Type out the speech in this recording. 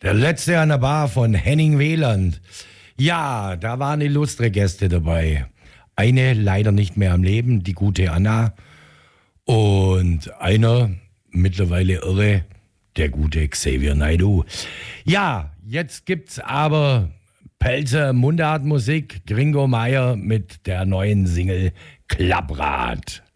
Der letzte an der Bar von Henning Wieland. Ja, da waren illustre Gäste dabei. Eine leider nicht mehr am Leben, die gute Anna. Und einer, mittlerweile irre, der gute Xavier Naidoo. Ja, jetzt gibt's aber Pelzer Mundartmusik, Gringo Meier mit der neuen Single Klapprad.